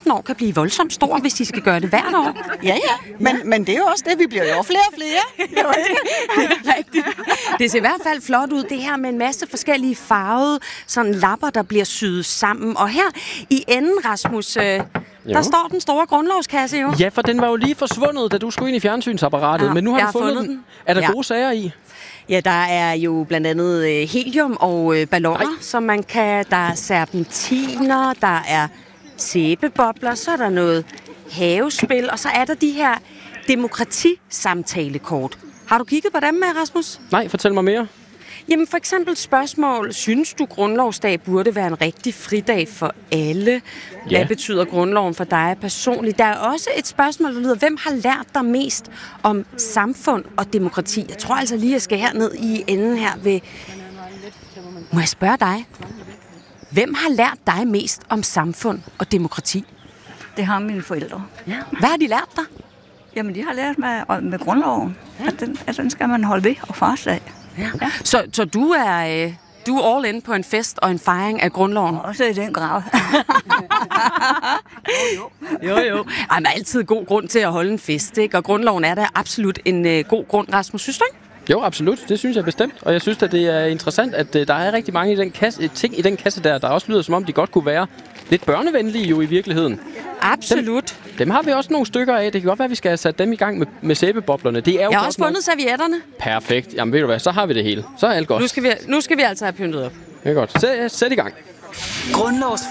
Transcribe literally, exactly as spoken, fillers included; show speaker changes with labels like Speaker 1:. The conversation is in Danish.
Speaker 1: femten år kan blive voldsomt stor, hvis de skal gøre det hvert år.
Speaker 2: Ja, ja. Men, ja. men det er jo også det. Vi bliver jo flere og flere.
Speaker 1: Det er rigtigt. Det ser i hvert fald flot ud, det her med en masse forskellige farvede sådan lapper, der bliver syet sammen. Og her i enden, Rasmus, øh, der står den store grundlovskasse jo.
Speaker 3: Ja, for den var jo lige forsvundet, da du skulle ind i fjernsynsapparatet.
Speaker 1: Ja,
Speaker 3: men nu har
Speaker 1: jeg
Speaker 3: du
Speaker 1: har
Speaker 3: fundet,
Speaker 1: fundet
Speaker 3: den.
Speaker 1: den.
Speaker 3: Er der
Speaker 1: Ja.
Speaker 3: gode sager i?
Speaker 1: Ja, der er jo blandt andet øh, helium og øh, balloner,
Speaker 3: Ej.
Speaker 1: som man kan. Der er serpentiner, der er sæbebobler, så er der noget havespil, og så er der de her demokratisamtalekort. Har du kigget på dem, Rasmus?
Speaker 3: Nej, fortæl mig mere.
Speaker 1: Jamen for eksempel spørgsmål, synes du grundlovsdag burde være en rigtig fridag for alle? Hvad
Speaker 3: Ja.
Speaker 1: betyder grundloven for dig personligt? Der er også et spørgsmål, der lyder, hvem har lært dig mest om samfund og demokrati? Jeg tror altså lige, jeg skal herned i enden her ved... Må jeg spørge dig? Hvem har lært dig mest om samfund og demokrati?
Speaker 4: Det har mine forældre.
Speaker 1: Ja. Hvad har de lært dig?
Speaker 4: Jamen, de har lært mig med grundloven, at den, at den skal man holde ved og fastslag.
Speaker 1: Ja. Ja. Så, så du er... Øh, Du er all in på en fest og en fejring af grundloven.
Speaker 4: Også i den grad.
Speaker 1: jo, jo. jo. Ej, men altid god grund til at holde en fest, ikke? Og grundloven er da absolut en øh, god grund, Rasmus. Synes du ikke?
Speaker 3: Jo, absolut. Det synes jeg bestemt. Og jeg synes, at det er interessant, at uh, der er rigtig mange i den kasse, ting i den kasse der, der også lyder, som om de godt kunne være lidt børnevenlige jo i virkeligheden.
Speaker 1: Absolut.
Speaker 3: Dem, dem har vi også nogle stykker af. Det kan godt være, at vi skal have sat dem i gang med, med sæbeboblerne. Det er jo
Speaker 1: jeg har også fundet nok servietterne.
Speaker 3: Perfekt. Jamen ved du hvad, så har vi det hele. Så er alt godt.
Speaker 1: Nu skal vi, nu skal vi altså have pyntet op.
Speaker 3: Det er godt. Sæt, sæt i gang.
Speaker 5: Grundlovs